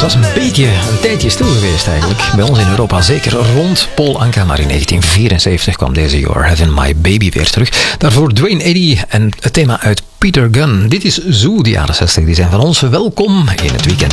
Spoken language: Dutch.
was een beetje een tijdje stil geweest eigenlijk. Bij ons in Europa, zeker rond Paul Anka. Maar in 1974 kwam deze You're Having My Baby weer terug. Daarvoor Duane Eddy en het thema uit Peter Gunn. Dit is Zoo, de jaren 60. Die zijn van ons. Welkom in het weekend.